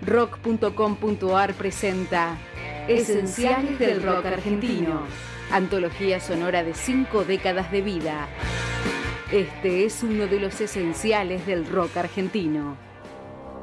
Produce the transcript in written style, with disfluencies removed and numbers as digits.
Rock.com.ar presenta Esenciales del Rock Argentino, antología sonora de 5 décadas de vida. Este es uno de los esenciales del rock argentino.